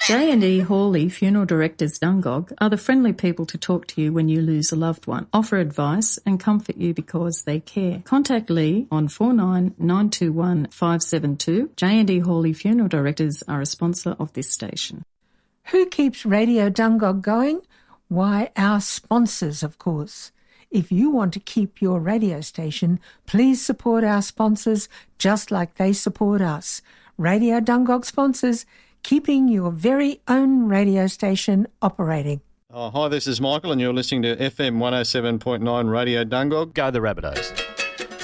J&E Hawley Funeral Directors Dungog are the friendly people to talk to you when you lose a loved one, offer advice and comfort you because they care. Contact Lee on 49921572. 572. J&E Hawley Funeral Directors are a sponsor of this station. Who keeps Radio Dungog going? Why, our sponsors, of course. If you want to keep your radio station, please support our sponsors just like they support us. Radio Dungog sponsors, keeping your very own radio station operating. Hi, this is Michael and you're listening to FM 107.9 Radio Dungog. Go the Rabbitohs.